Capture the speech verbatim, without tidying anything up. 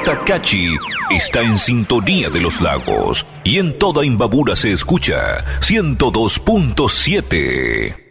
Cotacachi está en sintonía de los lagos y en toda Imbabura se escucha ciento dos punto siete.